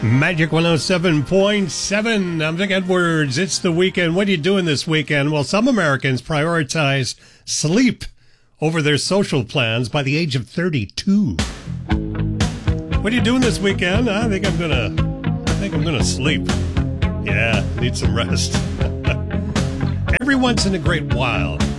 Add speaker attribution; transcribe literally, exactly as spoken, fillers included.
Speaker 1: Magic one oh seven point seven. I'm Vic Edwards. It's the weekend. What are you doing this weekend? Well, some Americans prioritize sleep over their social plans by the age of thirty-two. What are you doing this weekend? I think I'm gonna, I think I'm gonna sleep. Yeah, need some rest. Every once in a great while,